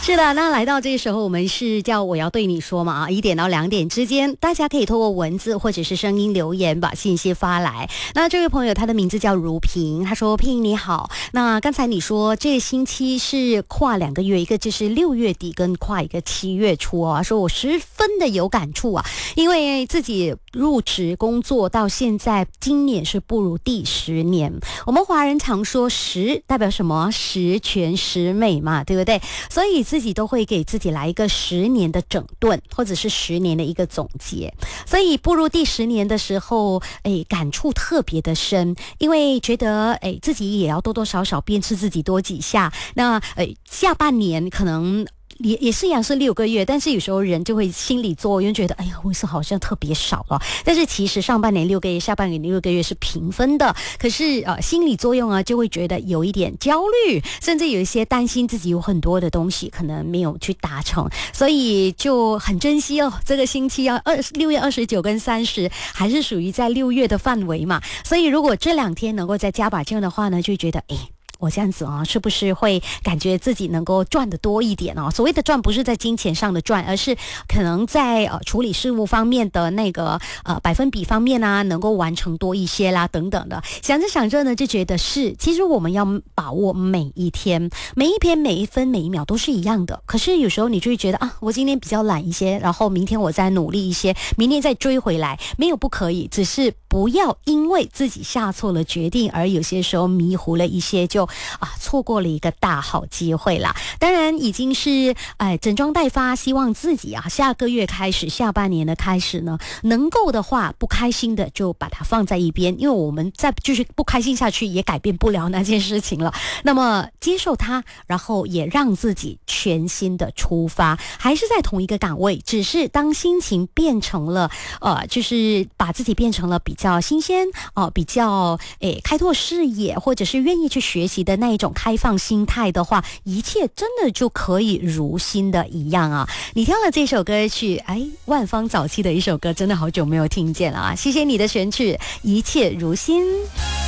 是的，那来到这个时候，我们是叫我要对你说嘛，1点到2点之间，大家可以透过文字或者是声音留言把信息发来。那这位朋友他的名字叫如萍，他说：“萍你好，那刚才你说这个星期是跨2个月，一个就是6月底跟跨一个7月初啊，说我十分的有感触啊，因为自己入职工作到现在，今年是步入第10年。我们华人常说10代表什么？十全十美嘛，对不对？所以自己都会给自己来一个10年的整顿，或者是10年的一个总结。所以步入第10年的时候，感触特别的深，因为觉得自己也要多多少少鞭笞自己多几下。那下半年可能也是一样是6个月，但是有时候人就会心理作用，觉得哎呀，为什么好像特别少了？但是其实上半年6个月，下半年6个月是平分的。可是心理作用啊，就会觉得有一点焦虑，甚至有一些担心自己有很多的东西可能没有去达成，所以就很珍惜哦。这个星期要6月29跟30，还是属于在6月的范围嘛。所以如果这2天能够再加把劲的话呢，就觉得我这样子啊，是不是会感觉自己能够赚得多一点哦？所谓的赚，不是在金钱上的赚，而是可能在处理事务方面的那个百分比方面啊，能够完成多一些啦，等等的。想着想着呢，就觉得其实我们要把握每一天、每一篇、每一分、每一秒都是一样的。可是有时候你就会觉得我今天比较懒一些，然后明天我再努力一些，明天再追回来，没有不可以，只是不要因为自己下错了决定，而有些时候迷糊了一些，就错过了一个大好机会啦。当然已经是整装待发，希望自己下个月开始，下半年的开始呢，能够的话，不开心的就把它放在一边，因为我们再继续不开心下去，也改变不了那件事情了。那么接受它，然后也让自己全新的出发，还是在同一个岗位，只是当心情变成了就是把自己变成了比较新鲜比较开拓视野，或者是愿意去学习的那一种开放心态的话，一切真的就可以如新的一样啊！你挑了这首歌曲，万芳早期的一首歌，真的好久没有听见了啊！谢谢你的选曲，一切如新。